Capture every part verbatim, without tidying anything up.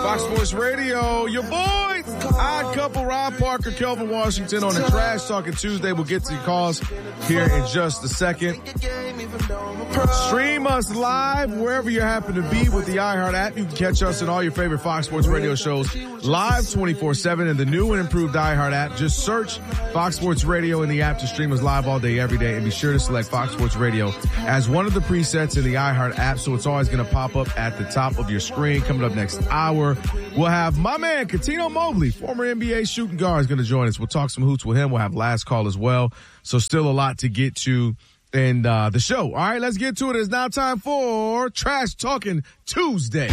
Fox Sports Radio, your boys. Odd Couple, Rob Parker, Kelvin Washington on the Trash Talking Tuesday. We'll get to your calls here in just a second. Stream us live wherever you happen to be with the iHeart app. You can catch us in all your favorite Fox Sports Radio shows live twenty-four seven in the new and improved iHeart app. Just search Fox Sports Radio in the app to stream us live all day, every day. And be sure to select Fox Sports Radio as one of the presets in the iHeart app, so it's always going to pop up at the top of your screen. Coming up next hour, we'll have my man, Cuttino Mobley, former N B A shooting guard, is going to join us. We'll talk some hoots with him. We'll have last call as well. So still a lot to get to in uh, the show. All right, let's get to it. It's now time for Trash Talking Tuesday.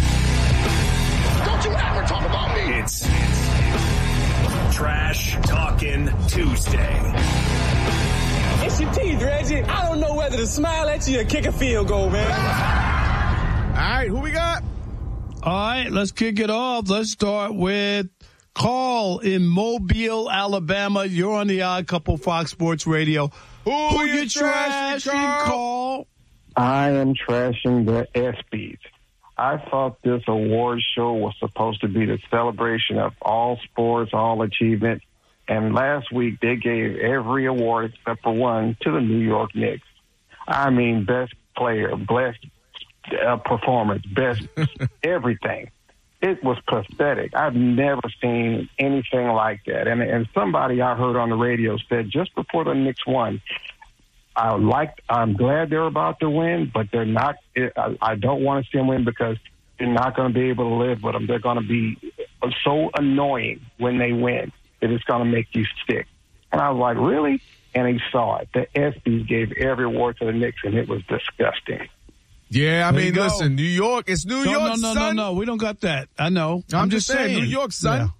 Don't you ever talk about me. It's, it's Trash Talking Tuesday. It's your teeth, Reggie. I don't know whether to smile at you or kick a field goal, man. All right, who we got? All right, let's kick it off. Let's start with Carl in Mobile, Alabama. You're on the Odd Couple Fox Sports Radio. Who, Who you you trashing, trashing, Carl? Carl? I am trashing the ESPYs. I thought this award show was supposed to be the celebration of all sports, all achievement. And last week they gave every award except for one to the New York Knicks. I mean, best player, best uh, performance, best everything. It was pathetic. I've never seen anything like that. And and somebody I heard on the radio said just before the Knicks won, I liked, I'm glad they're about to win, but they're not. I, I don't want to see them win because they're not going to be able to live with them. They're going to be so annoying when they win that it's going to make you sick. And I was like, really? And he saw it. The ESPYs gave every award to the Knicks, and it was disgusting. Yeah, I There mean, you go. listen, New York, it's New No, York, no, no, son. no, no. We don't got that. I know. I'm, I'm, just saying, New York, son. Yeah.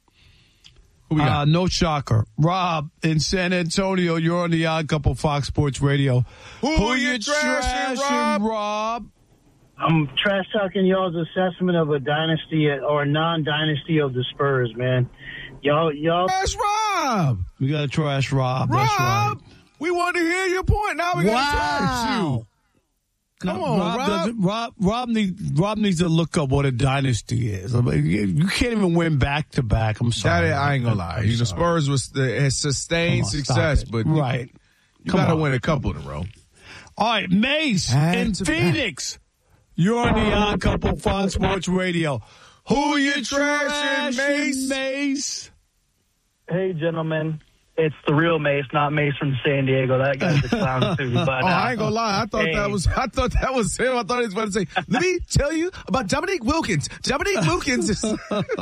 Who we got? Uh, no shocker. Rob in San Antonio, you're on the Odd Couple Fox Sports Radio. Who, Who you trashing, Rob? Rob? I'm trash talking y'all's assessment of a dynasty or a non-dynasty of the Spurs, man. Y'all, y'all. Trash Rob. We got to trash Rob. Rob, That's right. we wanted to hear your point. Now we got to trash you. Come No, on, Rob. Rob. doesn't- Rob, Rob, needs, Rob needs to look up what a dynasty is. I mean, you you can't even win back to back. I'm sorry. That, I ain't gonna lie. I'm You know, sorry. Spurs was the, has sustained Come on, success, stop it. but you, right. you Come gotta on. win a couple in a row. All right, Mace Back in to back. Phoenix. You're on the Odd Couple Fox Sports Radio. Who you trashing, Mace? Mace? Hey, gentlemen. It's the real Mace, not Mace from San Diego. That guy's a clown too. But, Oh, uh, I ain't gonna lie. I thought hey. that was. I thought that was him. I thought he was about to say, "Let me tell you about Dominique Wilkins." Dominique Wilkins is.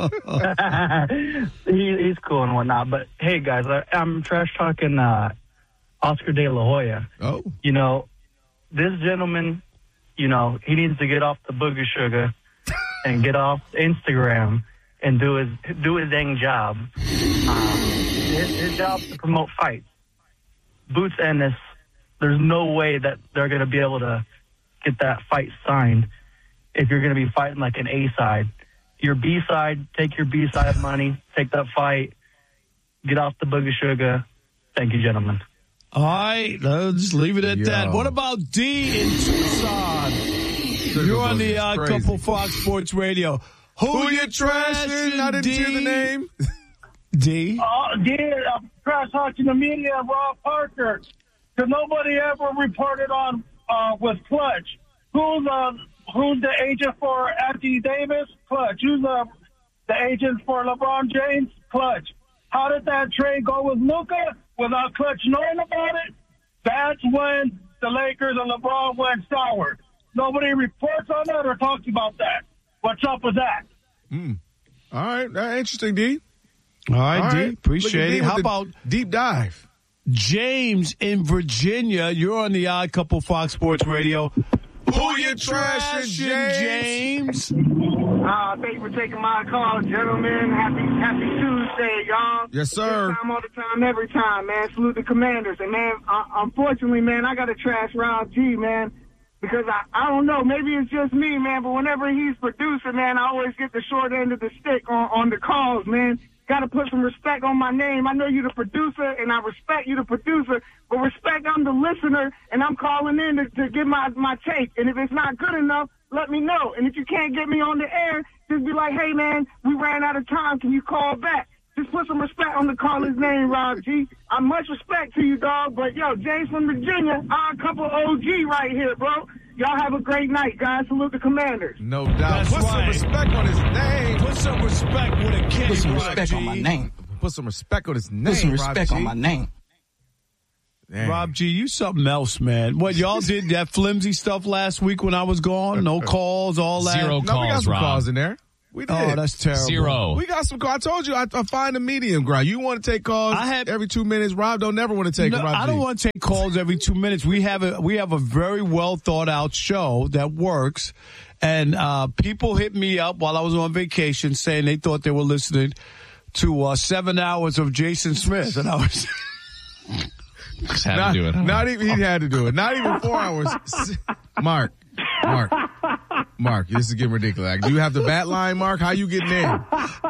he, he's cool and whatnot. But hey, guys, I, I'm trash talking uh, Oscar De La Hoya. Oh, You know, this gentleman, you know, he needs to get off the booger sugar and get off Instagram and do his do his dang job. Um, his, his job is to promote fights. Boots Ennis, there's no way that they're going to be able to get that fight signed if you're going to be fighting like an A side. Your B side, take your B side money, take that fight, get off the booger sugar. Thank you, gentlemen. All right, let's just leave it at Yo. that. What about D in Tucson? You're on the Odd Crazy. Couple Fox Sports Radio. Who, Who you trashing? I didn't D? hear the name. D. Oh, dear, I'm trash talking the media, Rob Parker, because nobody ever reported on uh, with Clutch. Who's uh, who's the agent for Anthony Davis? Clutch. Who's uh, the agent for LeBron James? Clutch. How did that trade go with Luka without Clutch knowing about it? That's when the Lakers and LeBron went sour. Nobody reports on that or talks about that. What's up with that? Mm. All right, uh, interesting, D. All right, All D. right. Look at Appreciate D it. with How the about deep dive? James in Virginia? You're on the Odd Couple Fox Sports Radio. Who you trashing, James? James? Uh, thank you for taking my call, gentlemen. Happy Happy Tuesday, y'all. Yes, sir. Good time all the time, every time, man. Salute the Commanders. And, man, uh, unfortunately, man, I got to trash Rob G, man, because I, I don't know. Maybe it's just me, man, but whenever he's producing, man, I always get the short end of the stick on, on the calls, man. Got to put some respect on my name. I know you're the producer, and I respect you, the producer, but respect I'm the listener, and I'm calling in to, to give my, my take. And if it's not good enough, let me know. And if you can't get me on the air, just be like, hey, man, we ran out of time. Can you call back? Just put some respect on the caller's name, Rob G. I'm much respect to you, dog. But, yo, James from Virginia, I'm a couple O G right here, bro. Y'all have a great night, guys. Salute the Commanders. No doubt. That's Put right. some respect on his name. Put some respect with a K. Put some Rob respect G. on my name. Put some respect on his name. Put some Rob respect G. on my name. Dang. Rob G, you something else, man. What, y'all did that flimsy stuff last week when I was gone? No calls, all that? Zero No, we got calls, some Rob. calls in there. We did. Oh, that's terrible. Zero. We got some calls. I told you, I, I find a medium ground. You want to take calls I had- every two minutes. Rob don't never want to take No, them. Rob I G. don't want to take calls every two minutes. We have a we have a very well thought out show that works, and uh, people hit me up while I was on vacation saying they thought they were listening to uh, seven hours of Jason Smith, and I was Just had not, to do it. Not even he had to do it. Not even four hours. Mark, Mark, Mark. This is getting ridiculous. Like, do you have the bat line, Mark? How you getting in?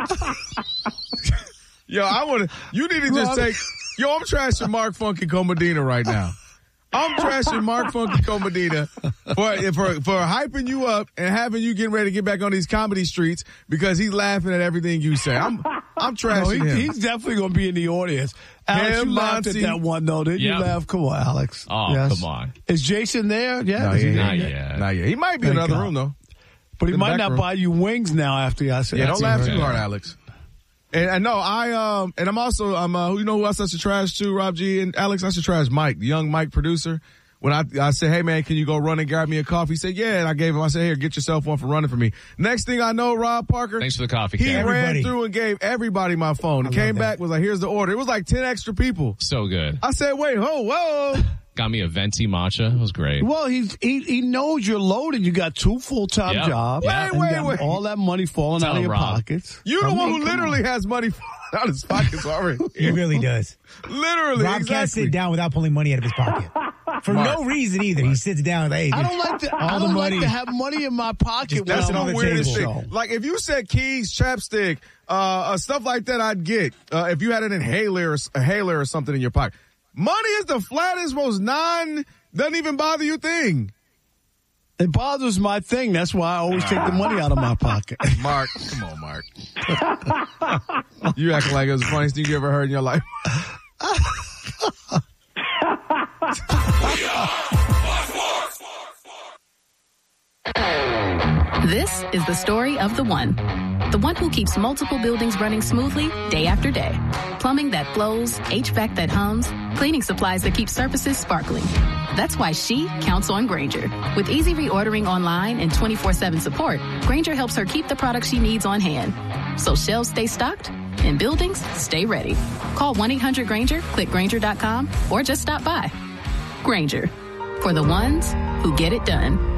Yo, I want to. You need to just take. Yo, I'm trashing Mark Funky Comedina right now. I'm trashing Mark Funky Comedina for, for for hyping you up and having you getting ready to get back on these comedy streets because he's laughing at everything you say. I'm I'm trashing no, he, him. he's definitely going to be in the audience. Alex, Him, you laughed at Monty. that one though, didn't Yep. you laugh? Come on, Alex. Oh, Yes. come on. Is Jason there? Yeah, No, Is he he ain't. there? Not yet. Not yet. He might be in Thank another God. room though. But he In the might back not room. buy you wings now after I said. Yeah, that's don't laugh even- too hard, Alex. And I know I um and I'm also I'm uh you know who else I should trash too, Rob G and Alex. I should trash Mike, the young Mike producer. When I I said, hey man, can you go run and grab me a coffee? He said, yeah, and I gave him. I said, here, get yourself one for running for me. Next thing I know, Rob Parker, Thanks for the coffee, he Cat. ran Everybody. through and gave everybody my phone. And came back was like, here's the order. It was like ten extra people. So good. I said, wait, whoa, whoa. Got me a venti matcha. It was great. Well, he's, he he knows you're loaded. You got two full time Yep. jobs. Wait, and you wait, got wait. all that money falling Tell out of him, your Rob. pockets. You the I one mean, who come literally on. has money falling out of his pockets already. He really does. Literally, Rob exactly. can't sit down without pulling money out of his pocket. For Mark. no reason either. He sits down like, hey, I don't like to. all I the don't money. like to have money in my pocket. Just when that's I'm it on on the the weirdest table. thing. Like if you said keys, chapstick, uh, uh stuff like that, I'd get. Uh, if you had an inhaler, or, s- a inhaler or something in your pocket. Money is the flattest, most non doesn't even bother you thing. It bothers my thing. That's why I always take the money out of my pocket. Mark, come on, Mark. You acting like it was the funniest thing you ever heard in your life. This is the story of the one. The one who keeps multiple buildings running smoothly day after day. Plumbing that flows, H V A C that hums, cleaning supplies that keep surfaces sparkling. That's why she counts on Grainger. With easy reordering online and twenty-four seven support, Grainger helps her keep the products she needs on hand. So shelves stay stocked and buildings stay ready. Call one eight hundred Grainger, click Grainger dot com, or just stop by. Grainger, for the ones who get it done.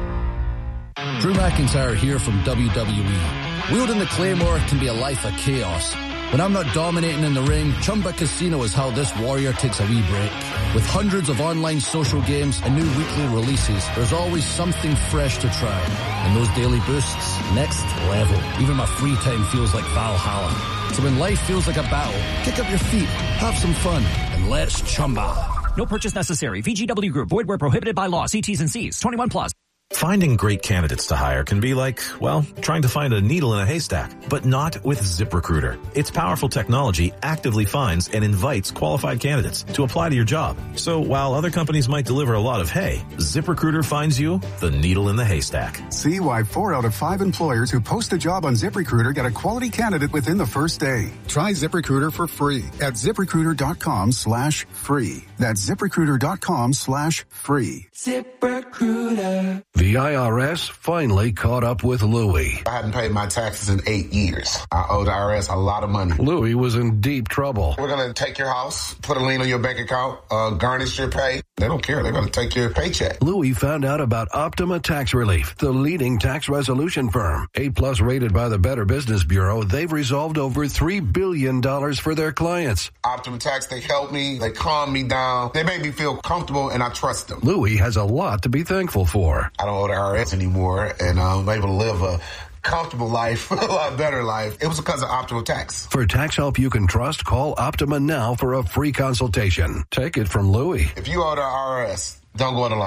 Drew McIntyre here from W W E. Wielding the Claymore can be a life of chaos. When I'm not dominating in the ring, Chumba Casino is how this warrior takes a wee break. With hundreds of online social games and new weekly releases, there's always something fresh to try. And those daily boosts, next level. Even my free time feels like Valhalla. So when life feels like a battle, kick up your feet, have some fun, and let's Chumba. No purchase necessary. V G W Group. Void where prohibited by law. See T's and C's. twenty-one plus. Finding great candidates to hire can be like, well, trying to find a needle in a haystack, but not with ZipRecruiter. Its powerful technology actively finds and invites qualified candidates to apply to your job. So while other companies might deliver a lot of hay, ZipRecruiter finds you the needle in the haystack. See why four out of five employers who post a job on ZipRecruiter get a quality candidate within the first day. Try ZipRecruiter for free at ZipRecruiter.com slash free. That's ZipRecruiter.com slash free. ZipRecruiter. The I R S finally caught up with Louie. I hadn't paid my taxes in eight years. I owe the I R S a lot of money. Louie was in deep trouble. We're going to take your house, put a lien on your bank account, uh, garnish your pay. They don't care. They're going to take your paycheck. Louie found out about Optima Tax Relief, the leading tax resolution firm. A-plus rated by the Better Business Bureau, they've resolved over three billion dollars for their clients. Optima Tax, they help me. They calm me down. They make me feel comfortable, and I trust them. Louie has a lot to be thankful for. I don't owe the I R S anymore, and I'm able to live a comfortable life, a lot better life. It was because of Optima Tax. For tax help you can trust, call Optima now for a free consultation. Take it from Louie. If you owe the I R S, don't go it alone.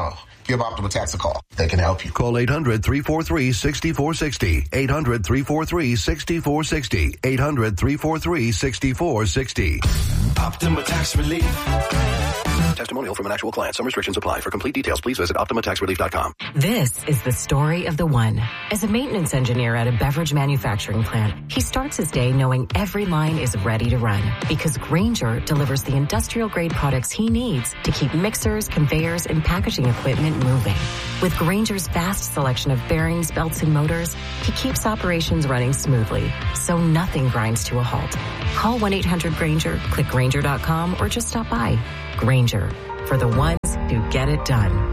give Optima Tax a call. They can help you. Call eight hundred, three four three, six four six zero. eight hundred, three four three, six four six zero. eight hundred, three four three, six four six zero. Optima Tax Relief. Testimonial from an actual client. Some restrictions apply. For complete details, please visit Optima Tax Relief dot com. This is the story of the one. As a maintenance engineer at a beverage manufacturing plant, he starts his day knowing every line is ready to run because Grainger delivers the industrial-grade products he needs to keep mixers, conveyors, and packaging equipment moving. With Grainger's vast selection of bearings, belts, and motors, he keeps operations running smoothly, so nothing grinds to a halt. Call one eight hundred Grainger, click Grainger dot com, or just stop by. Grainger, for the ones who get it done.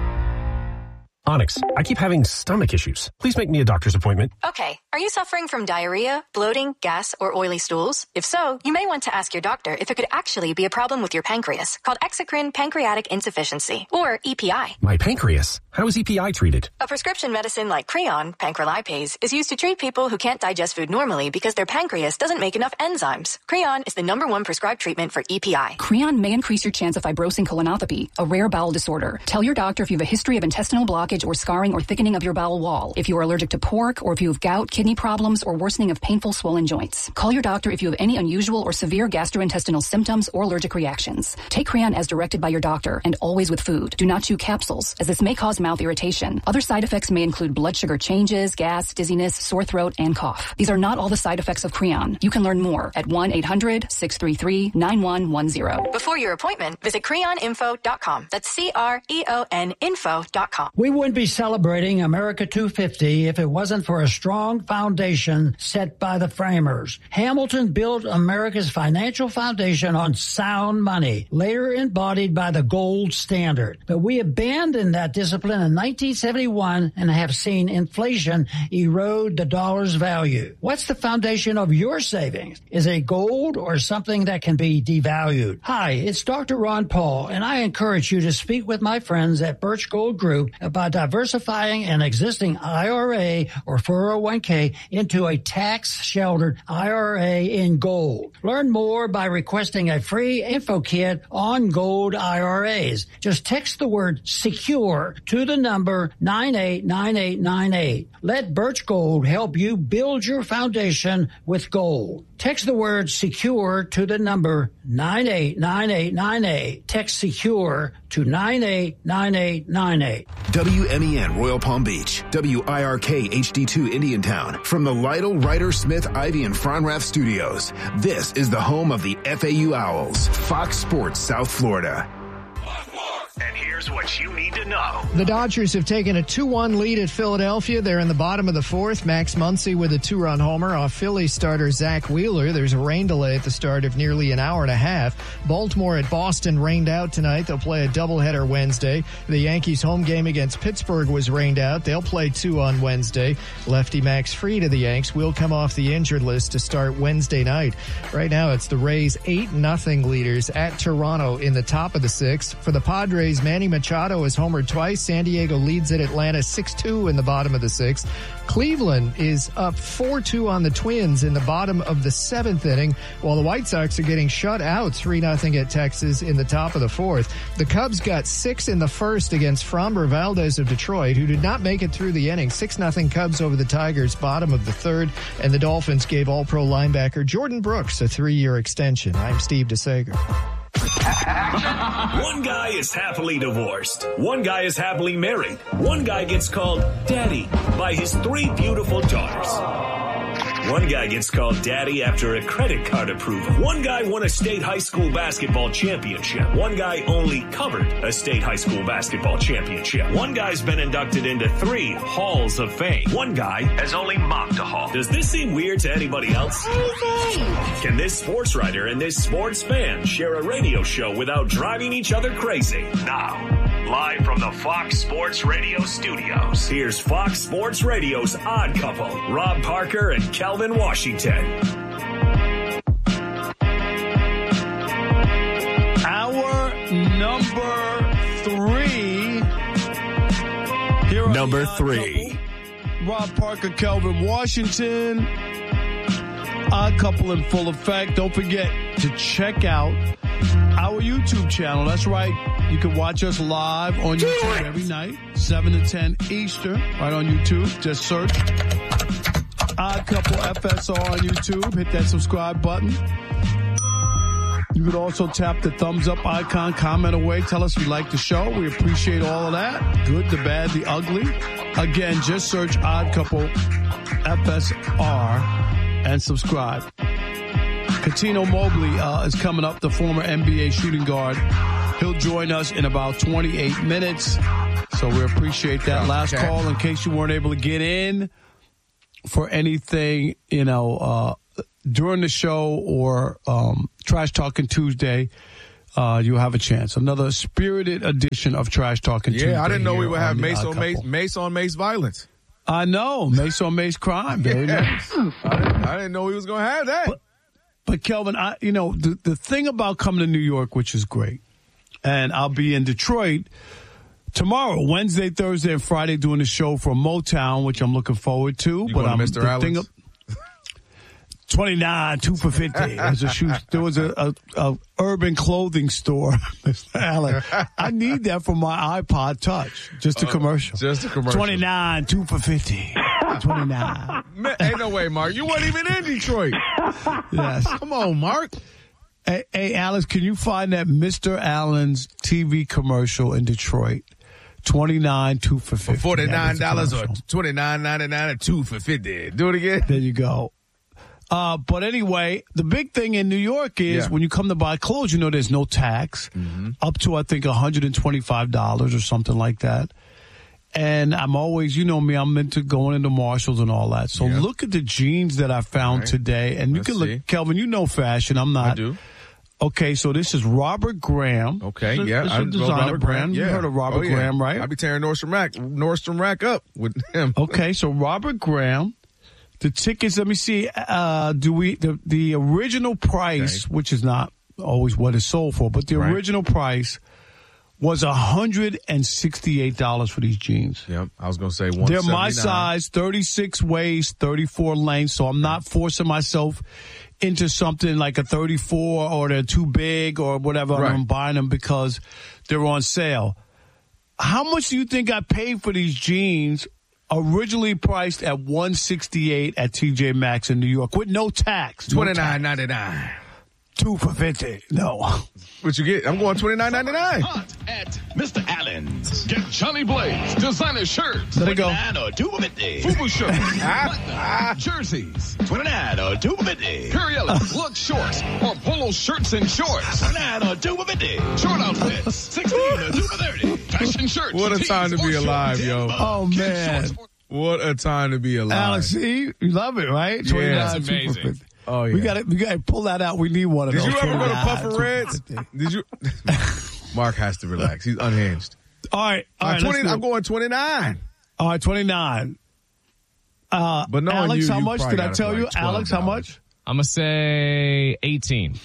Onyx, I keep having stomach issues. Please make me a doctor's appointment. Okay. Are you suffering from diarrhea, bloating, gas, or oily stools? If so, you may want to ask your doctor if it could actually be a problem with your pancreas, called exocrine pancreatic insufficiency, or E P I. My pancreas? How is E P I treated? A prescription medicine like Creon, pancrelipase, is used to treat people who can't digest food normally because their pancreas doesn't make enough enzymes. Creon is the number one prescribed treatment for E P I. Creon may increase your chance of fibrosing colonopathy, a rare bowel disorder. Tell your doctor if you have a history of intestinal blockage or scarring or thickening of your bowel wall, if you are allergic to pork, or if you have gout, kidney problems, or worsening of painful swollen joints. Call your doctor if you have any unusual or severe gastrointestinal symptoms or allergic reactions. Take Creon as directed by your doctor and always with food. Do not chew capsules, as this may cause mouth irritation. Other side effects may include blood sugar changes, gas, dizziness, sore throat, and cough. These are not all the side effects of Creon. You can learn more at one eight hundred, six three three, nine one one zero. Before your appointment, visit creon info dot com. That's C R E O N info dot com. We wouldn't be celebrating America two fifty if it wasn't for a strong foundation set by the framers. Hamilton built America's financial foundation on sound money, later embodied by the gold standard. But we abandoned that discipline in nineteen seventy-one and have seen inflation erode the dollar's value. What's the foundation of your savings? Is it gold or something that can be devalued? Hi, it's Doctor Ron Paul, and I encourage you to speak with my friends at Birch Gold Group about diversifying an existing I R A or four oh one k into a tax-sheltered I R A in gold. Learn more by requesting a free info kit on gold I R As. Just text the word SECURE to the number nine eight nine eight nine eight. Let Birch Gold help you build your foundation with gold. Text the word SECURE to the number nine eight nine eight nine eight. Text SECURE to nine eight nine eight nine eight. W M E N Royal Palm Beach, W I R K H D two Indiantown. From the Lytle, Ryder, Smith, Ivy, and Fronrath studios, this is the home of the F A U Owls, Fox Sports South Florida. And here's what you need to know. The Dodgers have taken a two one lead at Philadelphia. They're in the bottom of the fourth. Max Muncy with a two-run homer off Philly starter Zach Wheeler. There's a rain delay at the start of nearly an hour and a half. Baltimore at Boston rained out tonight. They'll play a doubleheader Wednesday. The Yankees' home game against Pittsburgh was rained out. They'll play two on Wednesday. Lefty Max Fried of the Yanks will come off the injured list to start Wednesday night. Right now, it's the Rays eight nothing leaders at Toronto in the top of the sixth. For the Padres, Manny Machado has homered twice. San Diego leads at Atlanta six two in the bottom of the sixth. Cleveland is up four two on the Twins in the bottom of the seventh inning, while the White Sox are getting shut out three nothing at Texas in the top of the fourth. The Cubs got six in the first against Framber Valdez of Detroit, who did not make it through the inning. six nothing Cubs over the Tigers, bottom of the third, and the Dolphins gave All-Pro linebacker Jordan Brooks a three-year extension. I'm Steve DeSager. One guy is happily divorced. One guy is happily married. One guy gets called daddy by his three beautiful daughters. One guy gets called daddy after a credit card approval. One guy won a state high school basketball championship. One guy only covered a state high school basketball championship. One guy's been inducted into three halls of fame. One guy has only mopped a hall. Does this seem weird to anybody else? Can this sports writer and this sports fan share a radio show without driving each other crazy? Now, live from the Fox Sports Radio studios, here's Fox Sports Radio's odd couple, Rob Parker and Kelvin Washington. Our number three. Here number three. Couple, Rob Parker, Kelvin Washington. Odd couple in full effect. Don't forget to check out our YouTube channel. That's right. You can watch us live on YouTube every night, seven to ten Eastern, right on YouTube. Just search Odd Couple F S R on YouTube. Hit that subscribe button. You can also tap the thumbs up icon, comment away, tell us you like the show. We appreciate all of that. Good, the bad, the ugly. Again, just search Odd Couple F S R and subscribe. Cuttino Mobley uh, is coming up, the former N B A shooting guard. He'll join us in about twenty-eight minutes. So we appreciate that. Last Okay. call in case you weren't able to get in for anything, you know, uh, during the show or um, Trash Talking Tuesday, uh, you'll have a chance. Another spirited edition of Trash Talking Tuesday. Yeah, I didn't know we here would have on the Mace Odd on Mace, Couple. Mace on Mace violence. I know. Mace on Mace crime, baby. Yeah. I, didn't, I didn't know he was going to have that. But, but Kelvin, I, you know, the, the thing about coming to New York, which is great, and I'll be in Detroit tomorrow, Wednesday, Thursday, and Friday doing the show from Motown, which I'm looking forward to. You but going to I'm Mister the Allen's? thing of- twenty-nine, two for fifty. There's a shoe, there was a, a, a urban clothing store, Mister Allen. I need that for my iPod Touch. Just a Uh, commercial. just a commercial. twenty-nine, two for fifty. twenty-nine. Man, ain't no way, Mark. You weren't even in Detroit. Yes. Come on, Mark. Hey, hey, Alex, can you find that Mister Allen's T V commercial in Detroit? twenty-nine, two for fifty. For forty-nine dollars or That was the twenty-nine ninety-nine or two for fifty. Do it again. There you go. Uh, but anyway, the big thing in New York is Yeah. when you come to buy clothes, you know there's no tax, Mm-hmm. up to, I think, one hundred twenty-five dollars or something like that. And I'm always, you know me, I'm into going into Marshalls and all that. So Yeah. look at the jeans that I found Right. today. And you Let's can look, see. Kelvin, you know fashion. I'm not. I do. Okay, so this is Robert Graham. Okay, It's a- yeah. It's I a know designer Robert brand. Graham. You Yeah. heard of Robert Oh, yeah. Graham, right? I be tearing Nordstrom Rack, Nordstrom Rack up with him. Okay, so Robert Graham. The tickets, let me see. Uh, do we the the original price, which is not always what it's sold for, but the Right. original price was a hundred and sixty-eight dollars for these jeans. Yep, I was gonna say one. They're my size, thirty-six waist, thirty-four length. So I'm not forcing myself into something like a thirty-four or they're too big or whatever. Right. I'm buying them because they're on sale. How much do you think I paid for these jeans? Originally priced at one sixty-eight at T J Maxx in New York with no tax. No Twenty-nine tax. ninety-nine. Two for fifty. No. What you get? I'm going twenty-nine ninety-nine. Hot at Mister Allen's. Get Johnny Blaze designer shirts. Let it go. twenty-nine or two fifty. Fubu shirts. Platinum jerseys. twenty-nine or two fifty. Periella look shorts or polo shirts and shorts. twenty-nine or two fifty. Short outfits. sixteen or two thirty. Fashion shirts. What a tees, time to or be shorts. alive, yo. Oh, man. What a time to be alive. Alex, see? You love it, right? Yeah. twenty-nine, That's two for amazing. fifty. Oh, yeah. We got to we got to pull that out. We need one of Did those. you ever go to twenty-nine, Puffer two for Reds? fifty. Did you? Mark has to relax. He's unhinged. All right. All Uh, right. twenty, let's do I'm it. going twenty-nine. All right, twenty-nine. Uh, But knowing Alex, you, how you much probably did I got it tell for you? like twelve Alex, how dollars. much? I'm going to say eighteen.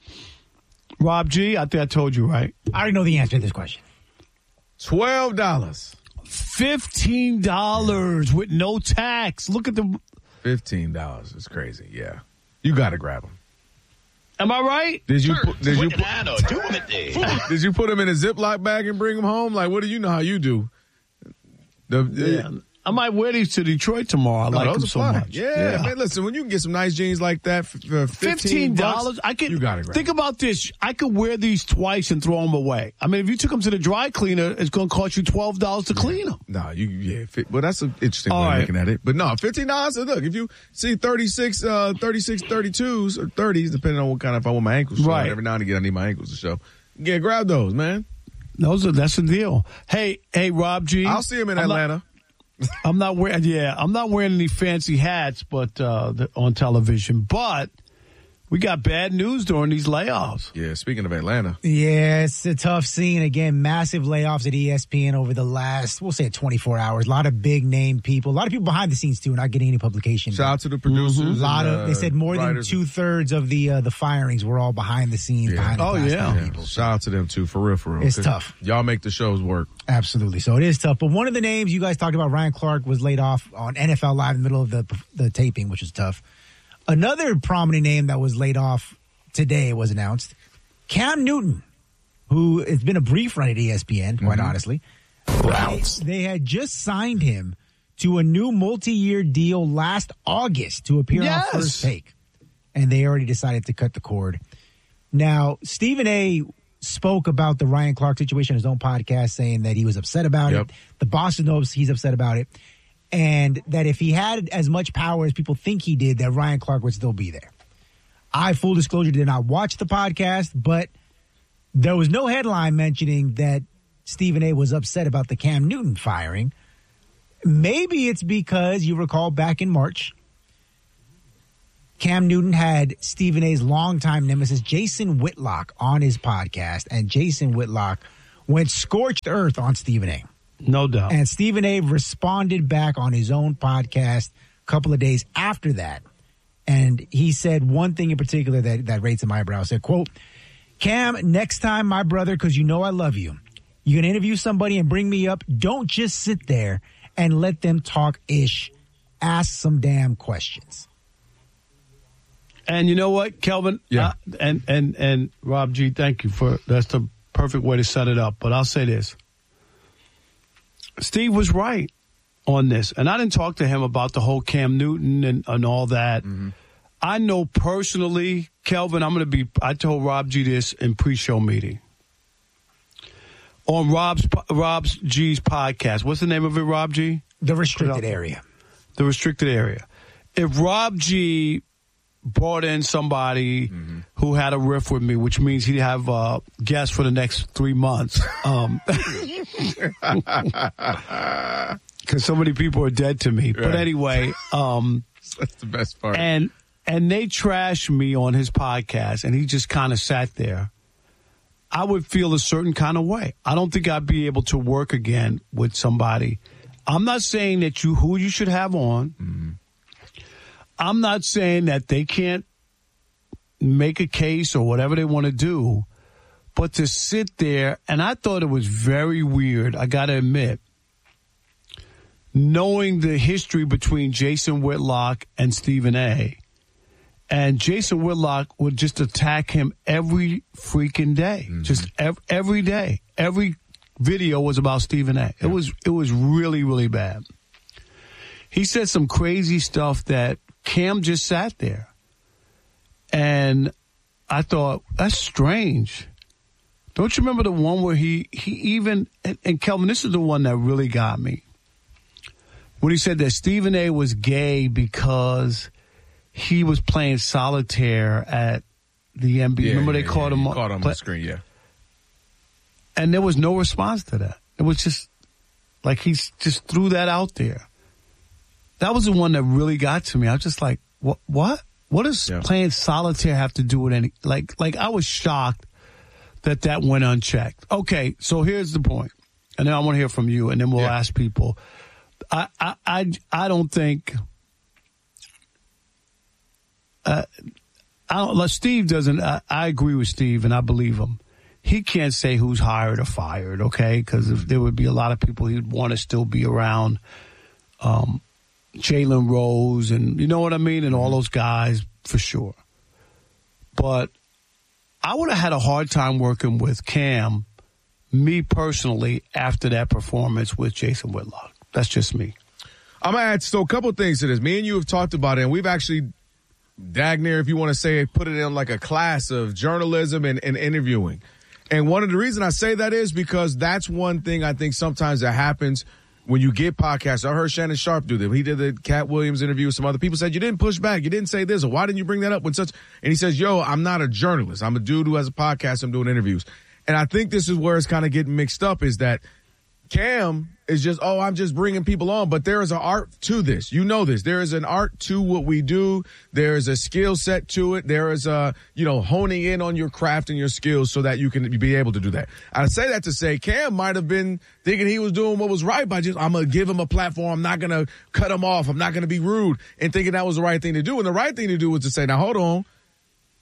Rob G, I think I told you, right? I already know the answer to this question. Twelve dollars. fifteen dollars with no tax. Look at the. Fifteen dollars. It's crazy. Yeah, you got to grab them. Am I right? Did you? Put, did you? Put, twenty-nine or two fifty. did you put them in a Ziploc bag and bring them home? Like, what do you know how you do? The, Yeah. I might wear these to Detroit tomorrow. I No, like those them are so fine. much. Yeah, man. Listen, when you can get some nice jeans like that for for Fifteen fifteen dollars. bucks, I could. You got to grab. Think about this. I could wear these twice and throw them away. I mean, if you took them to the dry cleaner, it's going to cost you twelve dollars to clean them. No, you yeah. Fit, well, that's an interesting All way right. of looking at it. But no, fifteen dollars. Look, if you see thirty-six, uh, thirty-six, thirty-twos or thirties, depending on what kind of if I want my ankles. showing. Right. Every now and again, I need my ankles to show. Yeah, grab those, man. Those are that's the deal. Hey, hey, Rob G. I'll see him in I'm not- Atlanta. I'm not wearing. Yeah, I'm not wearing any fancy hats, but uh, the, on television. But we got bad news during these layoffs. Yeah. Speaking of Atlanta, Yeah, it's a tough scene. Again, massive layoffs at E S P N over the last, we'll say twenty-four hours. A lot of big name people. A lot of people behind the scenes, too, not getting any publication. shout out to the producers. A lot and, of, uh, they said more than writers. two thirds of the uh, the firings were all behind the scenes. Yeah. Behind the Oh, glass yeah. door Yeah. people. Shout out to them too, for real, for real. It's 'Cause tough. Y'all make the shows work. Absolutely. So it is tough. But one of the names you guys talked about, Ryan Clark, was laid off on N F L Live in the middle of the the taping, which is tough. Another prominent name that was laid off today was announced. Cam Newton, who it's been a brief run at E S P N, quite Mm-hmm. honestly. They, they had just signed him to a new multi-year deal last August to appear Yes. on First Take. And they already decided to cut the cord. Now, Stephen A. spoke about the Ryan Clark situation in his own podcast, saying that he was upset about Yep. it. The boss knows he's upset about it. And that if he had as much power as people think he did, that Ryan Clark would still be there. I, full disclosure, did not watch the podcast, but there was no headline mentioning that Stephen A. was upset about the Cam Newton firing. Maybe it's because you recall back in March, Cam Newton had Stephen A.'s longtime nemesis, Jason Whitlock, on his podcast, and Jason Whitlock went scorched earth on Stephen A. No doubt. And Stephen A. responded back on his own podcast a couple of days after that. And he said one thing in particular that, that raised my eyebrow. Said, quote, Cam, next time, my brother, because you know I love you, you're going to interview somebody and bring me up. Don't just sit there and let them talk ish. Ask some damn questions. And you know what, Kelvin? Yeah. Uh, and, and, and Rob G, thank you for, that's the perfect way to set it up. But I'll say this. Steve was right on this. And I didn't talk to him about the whole Cam Newton and, and all that. Mm-hmm. I know personally, Kelvin, I'm going to be, I told Rob G this in pre-show meeting. On Rob's, Rob's G's podcast. What's the name of it, Rob G? The Restricted Area. The Restricted Area. If Rob G brought in somebody mm-hmm. who had a riff with me, which means he'd have uh, guests for the next three months. Um, because so many people are dead to me. Right. But anyway. Um, That's the best part. And, and they trashed me on his podcast, and he just kind of sat there. I would feel a certain kind of way. I don't think I'd be able to work again with somebody. I'm not saying that you who you should have on. Mm-hmm. I'm not saying that they can't make a case or whatever they want to do, but to sit there, and I thought it was very weird, I got to admit, knowing the history between Jason Whitlock and Stephen A., and Jason Whitlock would just attack him every freaking day, mm-hmm. just ev- every day. Every video was about Stephen A. It was it was really, really bad. He said some crazy stuff that Cam just sat there. And I thought, that's strange. Don't you remember the one where he, he even, and, and Kelvin, this is the one that really got me. When he said that Stephen A. was gay because he was playing solitaire at the N B A. Yeah, Remember yeah, they caught yeah, him you on, caught him on the screen, yeah. And there was no response to that. It was just like he just threw that out there. That was the one that really got to me. I was just like, what? What? What does yeah. playing solitaire have to do with any? Like, like I was shocked that that went unchecked. Okay, so here's the point, and then I want to hear from you, and then we'll yeah. ask people. I, I, I, I don't think. Uh, I don't. Like Steve doesn't. I, I agree with Steve, and I believe him. He can't say who's hired or fired, okay? Because if there would be a lot of people he'd want to still be around. Um, Jalen Rose and you know what I mean? And all those guys for sure. But I would have had a hard time working with Cam, me personally, after that performance with Jason Whitlock. That's just me. I'm going to add still a couple of things to this. Me and you have talked about it, and we've actually, dag near, if you want to say it, put it in like a class of journalism and, and interviewing. And one of the reasons I say that is because that's one thing I think sometimes that happens when you get podcasts. I heard Shannon Sharp do that. He did the Cat Williams interview with some other people, said, you didn't push back. You didn't say this. Or why didn't you bring that up when such? And he says, yo, I'm not a journalist. I'm a dude who has a podcast. I'm doing interviews. And I think this is where it's kind of getting mixed up is that Cam is just, oh, I'm just bringing people on. But there is an art to this. You know this. There is an art to what we do. There is a skill set to it. There is a, you know, honing in on your craft and your skills so that you can be able to do that. I say that to say Cam might have been thinking he was doing what was right by just, I'm going to give him a platform. I'm not going to cut him off. I'm not going to be rude, and thinking that was the right thing to do. And the right thing to do was to say, now, hold on.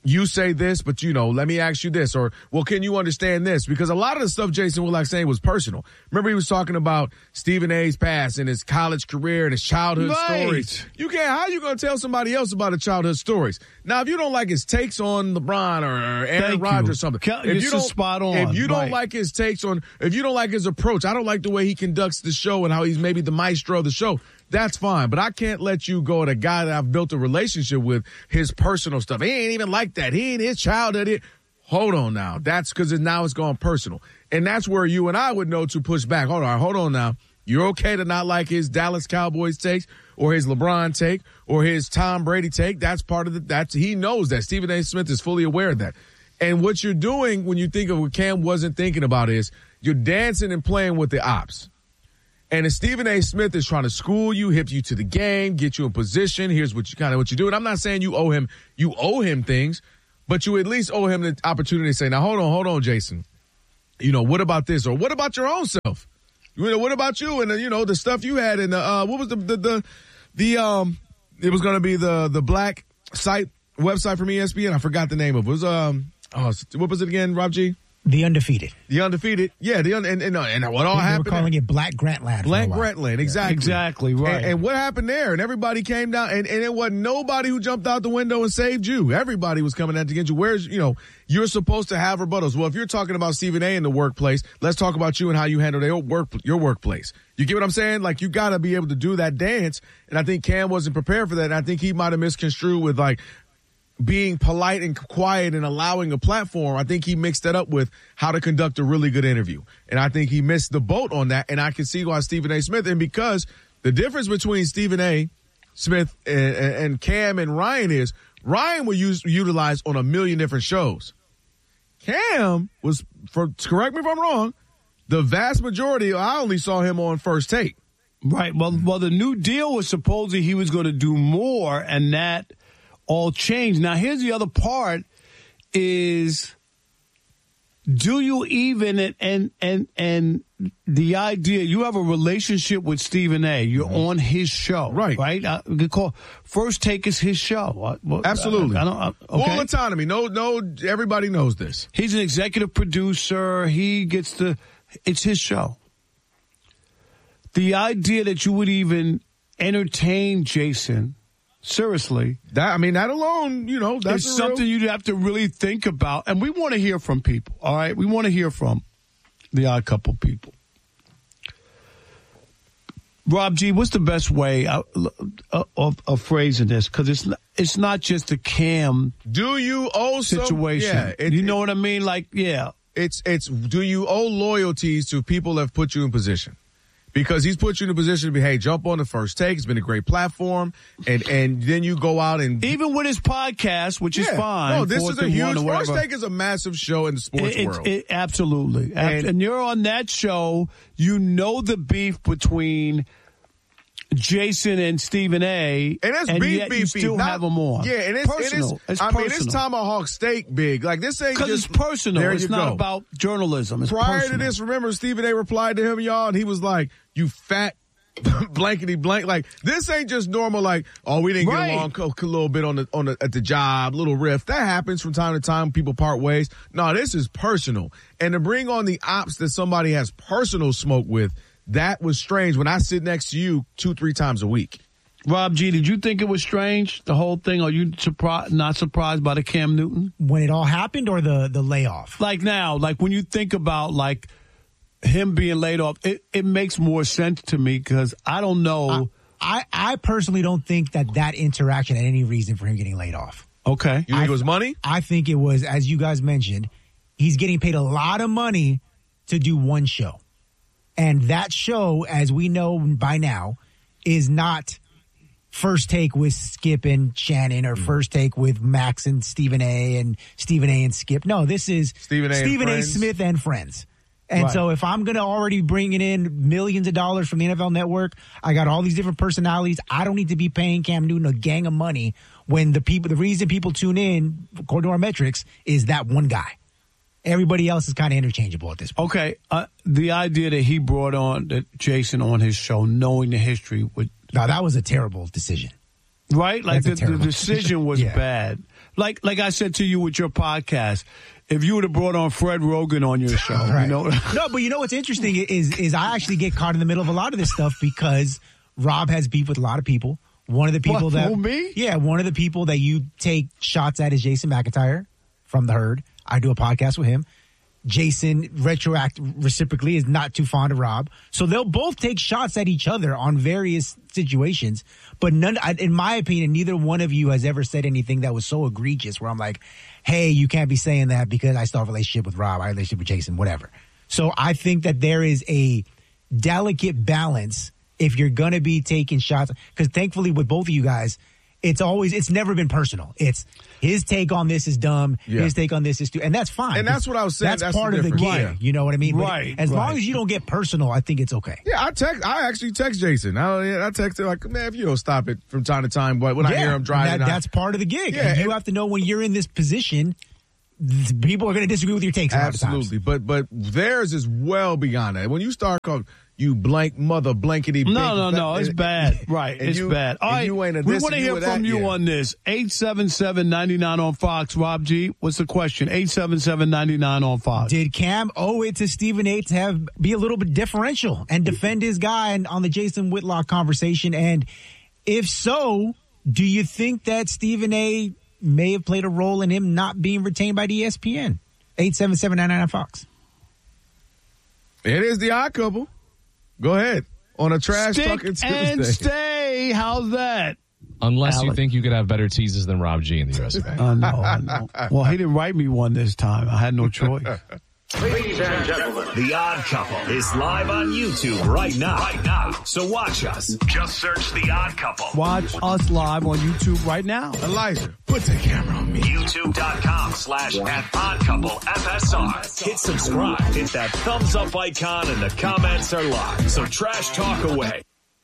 you say this, but, you know, let me ask you this. Or, well, can you understand this? Because a lot of the stuff Jason Willock saying was personal. Remember, he was talking about Stephen A's past and his college career and his childhood right. stories. You can't, how are you going to tell somebody else about his childhood stories? Now, if you don't like his takes on LeBron or Aaron Rodgers or something, if you don't, spot on. if you don't right. like his takes on, if you don't like his approach, I don't like the way he conducts the show and how he's maybe the maestro of the show. That's fine, but I can't let you go at a guy that I've built a relationship with, his personal stuff. He ain't even like that. He ain't his childhood. It. Hold on now. That's because it, now it's gone personal. And that's where you and I would know to push back. Hold on, hold on now. You're okay to not like his Dallas Cowboys takes or his LeBron take or his Tom Brady take. That's part of the, that's, he knows that. Stephen A. Smith is fully aware of that. And what you're doing when you think of what Cam wasn't thinking about is you're dancing and playing with the ops. And if Stephen A. Smith is trying to school you, hip you to the game, get you in position, here's what you kind of what you do. And I'm not saying you owe him, you owe him things, but you at least owe him the opportunity to say, now hold on, hold on, Jason. You know, what about this? Or what about your own self? You know, what about you? And, uh, you know, the stuff you had in the, uh, what was the, the, the, the um, it was going to be the, the black site website from E S P N. I forgot the name of it. It was, um, oh, what was it again, Rob G? The Undefeated. The Undefeated. Yeah, the un- and, and, and what all they happened? They were calling it Black Grantland. Black Grantland, exactly. Exactly, right. And, and what happened there? And everybody came down, and, and it wasn't nobody who jumped out the window and saved you. Everybody was coming out to get you. Where's, you know, you're supposed to have rebuttals. Well, if you're talking about Stephen A. in the workplace, let's talk about you and how you handle your work, your workplace. You get what I'm saying? Like, you got to be able to do that dance, and I think Cam wasn't prepared for that, and I think he might have misconstrued with, like, being polite and quiet and allowing a platform. I think he mixed that up with how to conduct a really good interview. And I think he missed the boat on that. And I can see why Stephen A. Smith, and because the difference between Stephen A. Smith and, and Cam and Ryan is Ryan was use, utilized on a million different shows. Cam was, for correct me if I'm wrong, the vast majority, I only saw him on First Take. Right. Well, well, the new deal was supposedly he was going to do more, and that all changed. Now, here's the other part is, do you even, and, and, and, and the idea, you have a relationship with Stephen A. You're mm-hmm. on his show. Right. Right? I could call, First Take is his show. Well, Absolutely. I, I don't, I, okay. Full autonomy. No, no, everybody knows this. He's an executive producer. He gets the, it's his show. The idea that you would even entertain Jason, seriously, that I mean, that alone, you know, that's it's something real... you'd have to really think about. And we want to hear from people. All right, we want to hear from the Odd Couple people. Rob G, what's the best way of, of, of phrasing this? Because it's not, it's not just a Cam. Do you owe situation? Some, yeah, it, you know it, what I mean? Like, yeah, it's it's. Do you owe loyalties to people that have put you in position? Because he's put you in a position to be, hey, jump on the First Take. It's been a great platform. And and then you go out and... Even with his podcast, which yeah, is fine. No, this is a huge... First Take is a massive show in the sports it, world. It, it, absolutely. And, and you're on that show. You know the beef between Jason and Stephen A. And that's and beef, yet beef, you still beef. have them on. Yeah, and it's personal. It is, it's I personal. mean, it's tomahawk steak big. Like, this ain't just... Because it's personal. There it's you not go. about journalism. It's Prior personal. to this, remember, Stephen A. replied to him, y'all, and he was like, you fat... blankety blank. Like, this ain't just normal, like, oh, we didn't right. get along a, a little bit on the on the at the job, little riff. That happens from time to time. People part ways. No, this is personal. And to bring on the ops that somebody has personal smoke with, that was strange when I sit next to you two, three times a week. Rob G, did you think it was strange, the whole thing? Are you surprised, not surprised by the Cam Newton? When it all happened, or the, the layoff? Like now, like when you think about, like, him being laid off, it, it makes more sense to me because I don't know. I, I, I personally don't think that that interaction had any reason for him getting laid off. Okay. You think I, it was money? I think it was, as you guys mentioned, he's getting paid a lot of money to do one show. And that show, as we know by now, is not First Take with Skip and Shannon or mm. First Take with Max and Stephen A. and Stephen A. and Skip. No, this is Stephen A. Stephen A. Smith and friends. And right. so if I'm going to already bringing in millions of dollars from the N F L Network, I got all these different personalities. I don't need to be paying Cam Newton a gang of money when the people, the reason people tune in, according to our metrics, is that one guy. Everybody else is kind of interchangeable at this point. Okay. Uh, the idea that he brought on that Jason on his show, knowing the history would. No, that was a terrible decision. Right? Like the, That's a the decision was Yeah. bad. Like like I said to you with your podcast, if you would have brought on Fred Rogan on your show, Right. you know. No, but you know what's interesting is is I actually get caught in the middle of a lot of this stuff because Rob has beef with a lot of people. One of the people What, that who, me? Yeah, one of the people that you take shots at is Jason McIntyre from The Herd. I do a podcast with him. Jason, retroact reciprocally, is not too fond of Rob. So they'll both take shots at each other on various situations. But none, in my opinion, neither one of you has ever said anything that was so egregious where I'm like, hey, you can't be saying that because I still have a relationship with Rob, I have a relationship with Jason, whatever. So I think that there is a delicate balance if you're going to be taking shots. Because thankfully with both of you guys, it's always, it's never been personal. It's his take on this is dumb. Yeah. His take on this is stupid. And that's fine. And that's what I was saying. That's, That's part the of the difference. game. Yeah. You know what I mean? But Right, as long right. as you don't get personal, I think it's okay. Yeah, I text. I actually text Jason. I, I text him like, man, if you don't stop it from time to time, but when I Yeah, hear him driving, that- I- that's part of the gig. Yeah, and you and- have to know when you're in this position, th- people are going to disagree with your takes a lot of times. absolutely. But but theirs is well beyond that. When you start calling you blank mother blankety, No, no, no. It's bad. Right. and It's you- bad. All and right. you ain't a we this want to and hear you a from that, you yeah. on this. eight seven seven, nine nine on Fox. Rob G, what's the question? eight seven seven, nine nine on Fox. Did Cam owe it to Stephen A to have be a little bit differential and defend his guy and, on the Jason Whitlock conversation? And if so, do you think that Stephen A may have played a role in him not being retained by the E S P N? eight seven seven, nine nine on Fox. It is the odd couple. Go ahead on a trash Stick talking and Tuesday. stay. How's that? Unless you Alec. think you could have better teases than Rob G in the U S of A. I know, I know. Well, he didn't write me one this time. I had no choice. Ladies and gentlemen, The Odd Couple is live on YouTube right now. Right now. So watch us. Just search The Odd Couple. Watch us live on YouTube right now. Elijah, put the camera on me. YouTube.com slash at Odd Couple F S R. Hit subscribe. Hit that thumbs up icon and the comments are live. So trash talk away.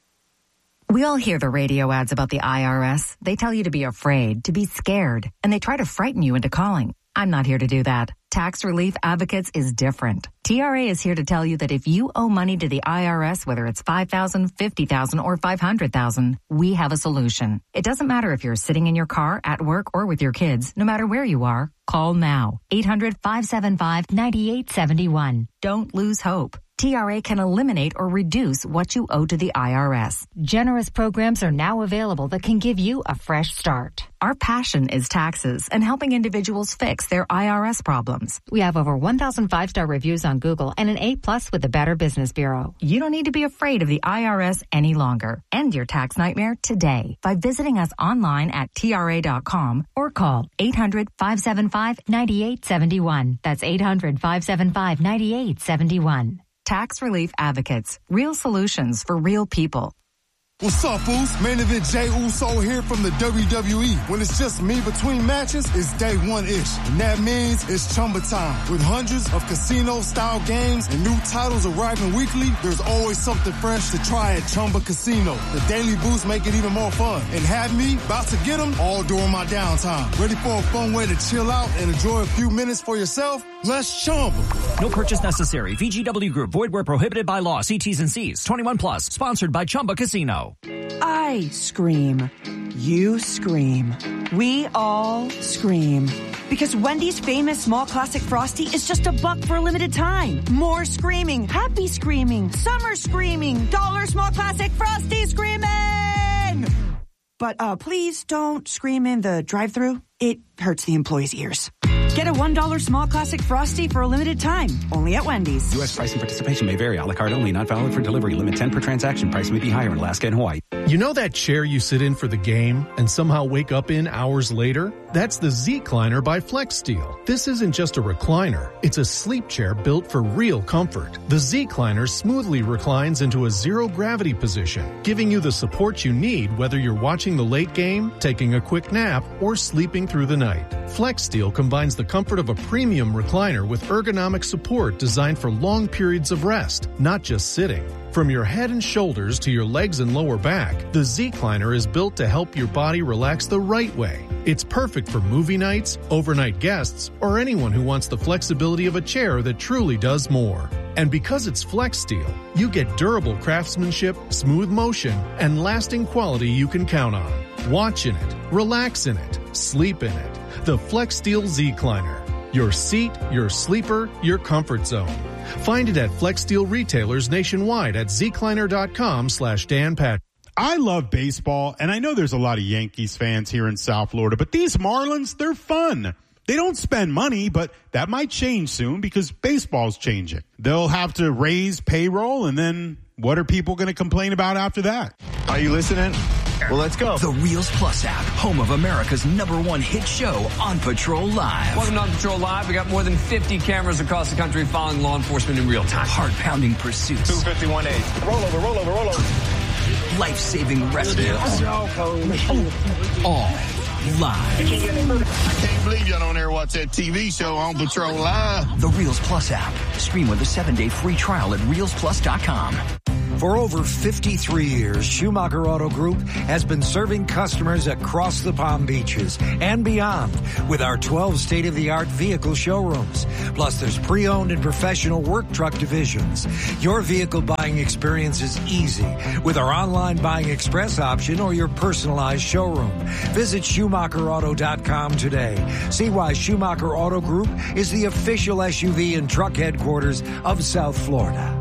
We all hear the radio ads about the I R S. They tell you to be afraid, to be scared, and they try to frighten you into calling. I'm not here to do that. Tax Relief Advocates is different. T R A is here to tell you that if you owe money to the I R S, whether it's five thousand dollars, fifty thousand dollars, or five hundred thousand dollars, we have a solution. It doesn't matter if you're sitting in your car, at work, or with your kids. No matter where you are, call now. eight hundred, five seven five, nine eight seven one. Don't lose hope. T R A can eliminate or reduce what you owe to the I R S. Generous programs are now available that can give you a fresh start. Our passion is taxes and helping individuals fix their I R S problems. We have over one thousand five-star reviews on Google and an A plus with the Better Business Bureau. You don't need to be afraid of the I R S any longer. End your tax nightmare today by visiting us online at T R A dot com or call eight hundred, five seven five, nine eight seven one. That's eight hundred, five seven five, nine eight seven one. Tax Relief Advocates. Real solutions for real people. What's up, fools? Main event Jey Uso here from the W W E. When it's just me between matches, it's day one-ish. And that means it's Chumba time. With hundreds of casino-style games and new titles arriving weekly, there's always something fresh to try at Chumba Casino. The daily boosts make it even more fun. And have me about to get them all during my downtime. Ready for a fun way to chill out and enjoy a few minutes for yourself? Let's Chumba. No purchase necessary. V G W Group. Void where prohibited by law. See T's and C's. twenty-one plus. Sponsored by Chumba Casino. I scream. You scream. We all scream. Because Wendy's famous small classic Frosty is just a buck for a limited time. More screaming. Happy screaming. Summer screaming. Dollar small classic Frosty screaming! But uh, please don't scream in the drive-thru. It hurts the employees' ears. Get a one dollar small classic Frosty for a limited time. Only at Wendy's. U S price and participation may vary. A la carte only. Not valid for delivery. Limit ten per transaction. Price may be higher in Alaska and Hawaii. You know that chair you sit in for the game and somehow wake up in hours later? That's the Z-Cliner by FlexSteel. This isn't just a recliner. It's a sleep chair built for real comfort. The Z-Cliner smoothly reclines into a zero-gravity position, giving you the support you need whether you're watching the late game, taking a quick nap, or sleeping through the night. FlexSteel combines the comfort of a premium recliner with ergonomic support designed for long periods of rest, not just sitting. From your head and shoulders to your legs and lower back, the Z-Cliner is built to help your body relax the right way. It's perfect for movie nights, overnight guests, or anyone who wants the flexibility of a chair that truly does more. And because it's FlexSteel, you get durable craftsmanship, smooth motion, and lasting quality you can count on. watch in it, relax in it, sleep in it. The FlexSteel Z-Cliner. Your seat, your sleeper, your comfort zone. Find it at FlexSteel retailers nationwide at zcliner.com slash Dan Pat. I love baseball, and I know there's a lot of Yankees fans here in South Florida, but these Marlins, they're fun. They don't spend money, but that might change soon because baseball's changing. They'll have to raise payroll, and then what are people going to complain about after that? Are you listening? Well, let's go. The Reels Plus app, home of America's number one hit show, On Patrol Live. Welcome to On Patrol Live. We got more than fifty cameras across the country following law enforcement in real time. Heart-pounding pursuits. two fifty-one A. Roll over, roll over, roll over. Life-saving rescues. All live. I can't believe y'all don't ever watch that T V show On Patrol Live. The Reels Plus app. Stream with a seven-day free trial at reels plus dot com. For over fifty-three years, Schumacher Auto Group has been serving customers across the Palm Beaches and beyond with our twelve state-of-the-art vehicle showrooms. Plus, there's pre-owned and professional work truck divisions. Your vehicle buying experience is easy with our online buying express option or your personalized showroom. Visit Schumacher Auto dot com today. See why Schumacher Auto Group is the official S U V and truck headquarters of South Florida.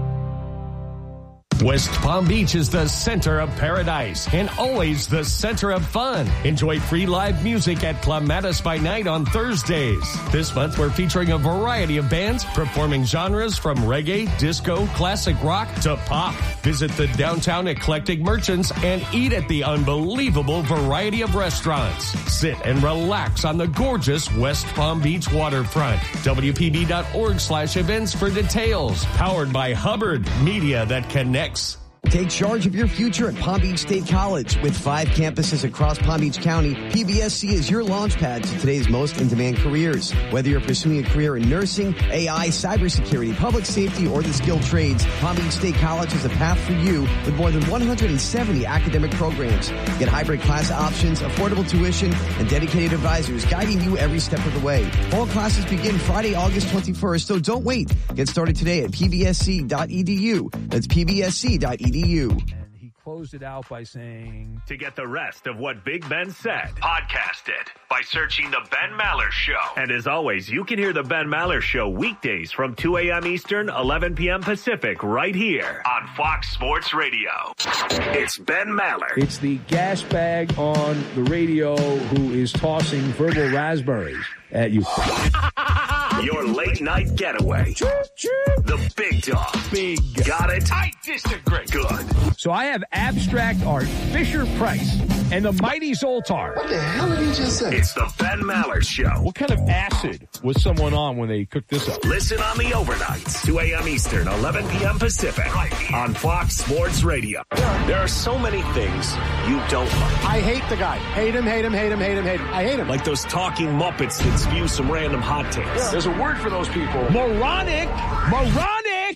West Palm Beach is the center of paradise and always the center of fun. Enjoy free live music at Clematis by Night on Thursdays. This month, we're featuring a variety of bands performing genres from reggae, disco, classic rock to pop. Visit the downtown eclectic merchants and eat at the unbelievable variety of restaurants. Sit and relax on the gorgeous West Palm Beach waterfront. W P B dot org slash events for details. Powered by Hubbard, media that connects. Take charge of your future at Palm Beach State College. With five campuses across Palm Beach County, P B S C is your launchpad to today's most in-demand careers. Whether you're pursuing a career in nursing, A I, cybersecurity, public safety, or the skilled trades, Palm Beach State College is a path for you with more than one hundred seventy academic programs. Get hybrid class options, affordable tuition, and dedicated advisors guiding you every step of the way. All classes begin Friday, August twenty-first, so don't wait. Get started today at P B S C dot E D U. That's P B S C dot E D U. And he closed it out by saying, to get the rest of what Big Ben said, podcast it by searching The Ben Maller Show. And as always, you can hear The Ben Maller Show weekdays from two a.m. Eastern, eleven p.m. Pacific, right here on Fox Sports Radio. It's Ben Maller. it's the gas bag on the radio who is tossing verbal raspberries at you. Your late night getaway. The big dog. Big. Got it? I disagree. Good. So I have abstract art, Fisher Price, and the Mighty Zoltar. What the hell did he just say? It's the Ben Maller Show. What kind of acid was someone on when they cooked this up? Listen on the overnights, two a.m. Eastern, eleven p.m. Pacific, right here on Fox Sports Radio. There are so many things you don't like. I hate the guy. Hate him, hate him, hate him, hate him, hate him. I hate him. Like those talking Muppets that spew some random hot takes. Yeah. There's a word for those people. Moronic. Moronic.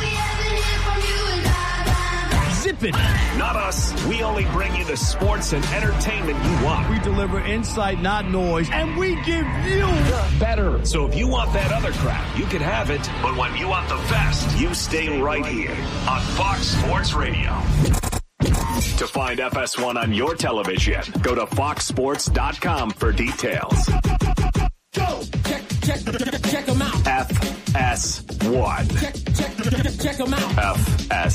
Zip it. Not us. We only bring you the sports and entertainment you want. We deliver insight, not noise, and we give you better. So if you want that other crap, you can have it. But when you want the best, you stay right here on Fox Sports Radio. To find F S one on your television, go to fox sports dot com for details. Go! Check, check, check, check them out. F S one. Check, check, check them out. F S